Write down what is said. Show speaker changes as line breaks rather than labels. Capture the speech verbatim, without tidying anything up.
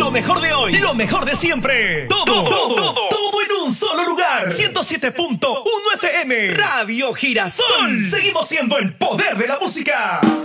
Lo mejor de hoy, lo mejor de siempre. Todo, todo, todo, todo, todo en un solo lugar. ciento siete punto uno F M. Radio Girasol. Seguimos siendo el poder de la música.